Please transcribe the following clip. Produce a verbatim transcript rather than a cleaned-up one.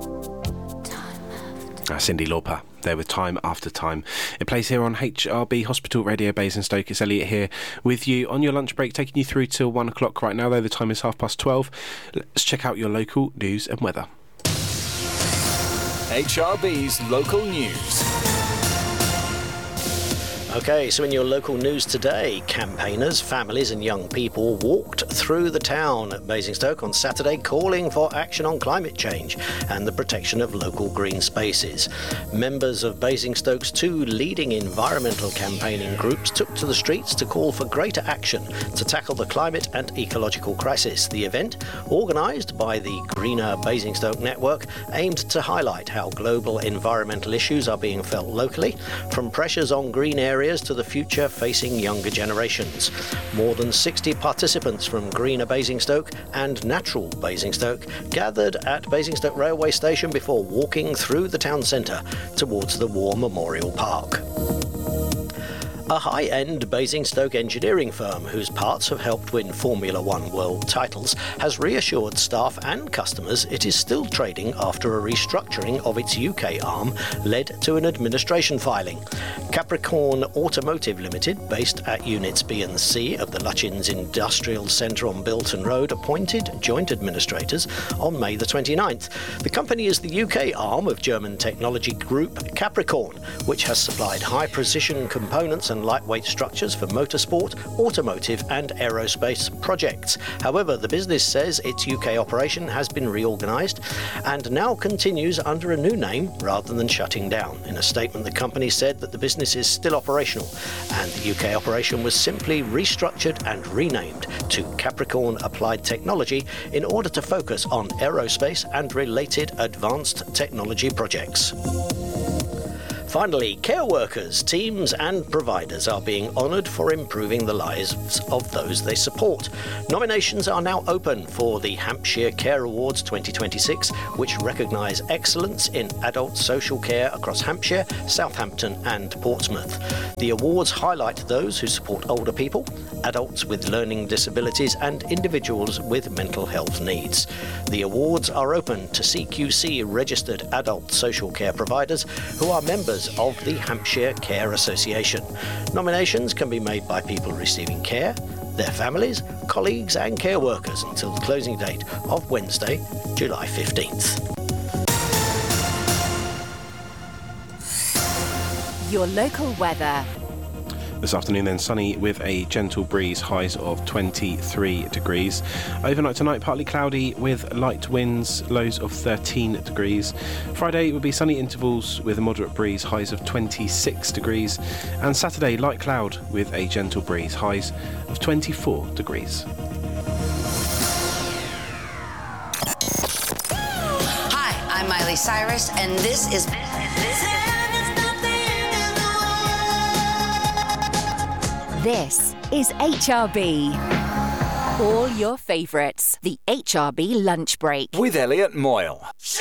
Uh, Cyndi Lauper there with Time After Time. It plays here on H R B Hospital Radio Basingstoke. It's Elliot here with you on your lunch break, taking you through till one o'clock right now, though the time is half past twelve. Let's check out your local news and weather. H R B's local news. OK, so in your local news today, campaigners, families and young people walked through the town at Basingstoke on Saturday calling for action on climate change and the protection of local green spaces. Members of Basingstoke's two leading environmental campaigning groups took to the streets to call for greater action to tackle the climate and ecological crisis. The event, organised by the Greener Basingstoke Network, aimed to highlight how global environmental issues are being felt locally, from pressures on green areas to the future facing younger generations. More than sixty participants from Greener Basingstoke and Natural Basingstoke gathered at Basingstoke Railway Station before walking through the town centre towards the War Memorial Park. A high-end Basingstoke engineering firm whose parts have helped win Formula One world titles has reassured staff and customers it is still trading after a restructuring of its U K arm led to an administration filing. Capricorn Automotive Limited, based at Units B and C of the Lutchins Industrial Centre on Bilton Road, appointed joint administrators on May the twenty-ninth. The company is the U K arm of German technology group Capricorn, which has supplied high-precision components and lightweight structures for motorsport, automotive and aerospace projects. However, the business says its U K operation has been reorganised and now continues under a new name rather than shutting down. In a statement, the company said that the business is still operational and the U K operation was simply restructured and renamed to Capricorn Applied Technology in order to focus on aerospace and related advanced technology projects. Finally, care workers, teams and providers are being honoured for improving the lives of those they support. Nominations are now open for the Hampshire Care Awards twenty twenty-six, which recognise excellence in adult social care across Hampshire, Southampton and Portsmouth. The awards highlight those who support older people, adults with learning disabilities and individuals with mental health needs. The awards are open to C Q C registered adult social care providers who are members of the Hampshire Care Association. Nominations can be made by people receiving care, their families, colleagues and care workers until the closing date of Wednesday, July fifteenth. Your local weather. This afternoon then sunny with a gentle breeze, highs of twenty-three degrees. Overnight tonight partly cloudy with light winds, lows of thirteen degrees. Friday will be sunny intervals with a moderate breeze, highs of twenty-six degrees. And Saturday light cloud with a gentle breeze, highs of twenty-four degrees. Hi, I'm Miley Cyrus and this is... This is This is H R B. All your favourites. The H R B Lunch Break. With Elliot Moyle.